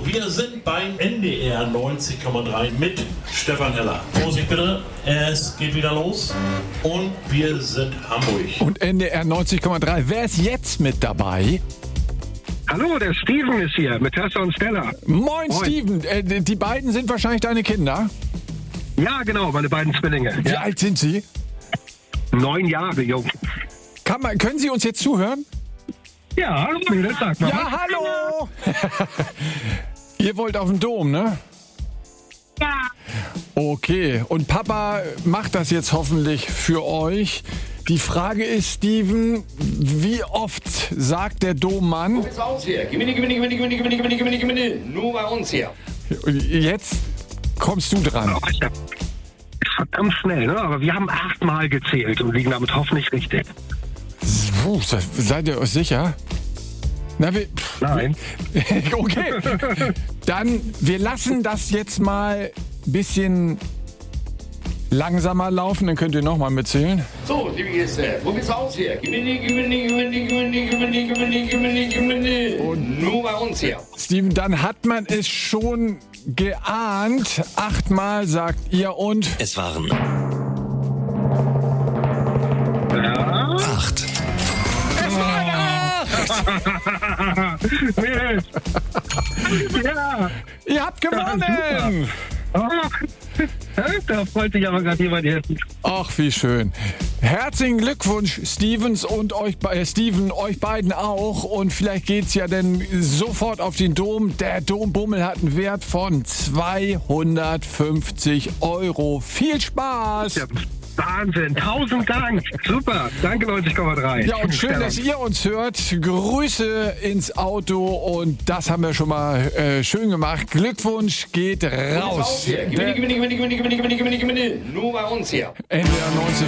Wir sind beim NDR 90,3 mit Stefan Heller. Vorsicht bitte, es geht wieder los und wir sind Hamburg. Und NDR 90,3. Wer ist jetzt mit dabei? Hallo, der Steven ist hier mit Tessa und Stella. Moin, Steven. Die beiden sind wahrscheinlich deine Kinder. Ja, genau, meine beiden Zwillinge. Wie Ja. alt sind sie? 9 Jahre jung. Können Sie uns jetzt zuhören? Ja, Mädels, sag mal. Ja, hallo! Ihr wollt auf den Dom, ne? Ja, Okay, und Papa macht das jetzt hoffentlich für euch. Die Frage ist, Steven, wie oft sagt der Dommann, Ist aus hier. Gewinne. Nur bei uns hier. jetzt kommst du dran. Oh, ich hab verdammt schnell, ne? Aber wir haben 8-mal gezählt und liegen damit hoffentlich richtig. Seid ihr euch sicher? Na, Nein. okay. Dann, wir lassen das jetzt mal ein bisschen langsamer laufen, dann könnt ihr nochmal mitzählen. So, liebe Gäste, wo bist du aus hier? Gewinne. Und nur bei uns hier. Steven, dann hat man es schon geahnt. 8-mal sagt ihr und... Es waren Ja. 8. Mädels. Ja. Ihr habt gewonnen! Oh. Da freut sich aber gerade jemand jetzt. Ach, wie schön. Herzlichen Glückwunsch, Steven, euch beiden auch. Und vielleicht geht's ja dann sofort auf den Dom. Der Dombummel hat einen Wert von 250 €. Viel Spaß! Ja, Wahnsinn. 1000 Dank. Super. Danke, 90,3. Ja, und schön, dass ihr uns hört. Grüße ins Auto und das haben wir schon mal schön gemacht. Glückwunsch geht raus. Gewinne. Nur bei uns hier. NDR 90.